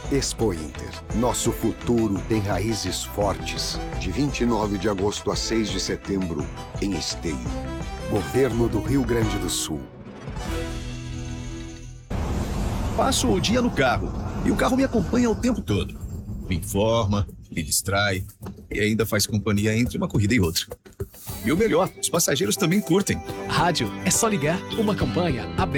Expo Inter. Nosso futuro tem raízes fortes. De 29 de agosto a 6 de setembro, em Esteio. Governo do Rio Grande do Sul. Passo o dia no carro e o carro me acompanha o tempo todo. Me informa, me distrai e ainda faz companhia entre uma corrida e outra. E o melhor, os passageiros também curtem. Rádio é só ligar, uma campanha aberta.